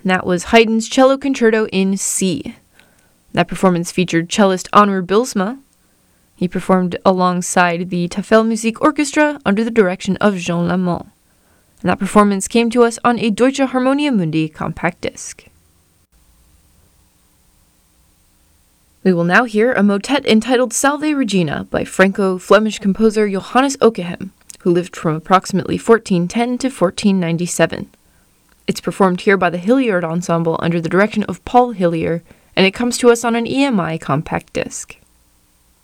That was Haydn's Cello Concerto in C. That performance featured cellist Onur Bilsma. He performed alongside the Tafelmusik Orchestra under the direction of Jean Lamont. And that performance came to us on a Deutsche Harmonia Mundi compact disc. We will now hear a motet entitled Salve Regina by Franco-Flemish composer Johannes Ockeghem, who lived from approximately 1410 to 1497. It's performed here by the Hilliard Ensemble under the direction of Paul Hillier, and it comes to us on an EMI compact disc.